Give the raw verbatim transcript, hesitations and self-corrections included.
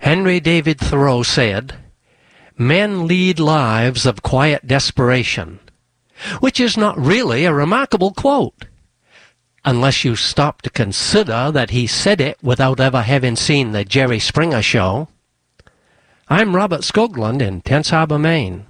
Henry David Thoreau said, "Men lead lives of quiet desperation," which is not really a remarkable quote, unless you stop to consider that he said it without ever having seen the Jerry Springer Show. I'm Robert Skoglund in Tense Harbor, Maine.